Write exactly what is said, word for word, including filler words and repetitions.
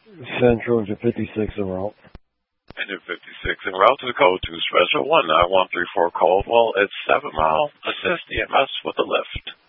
Central to fifty-six en route. Engine fifty-six en route to the code two special one nine one three four Caldwell at seven mile. Assist E M S with the lift.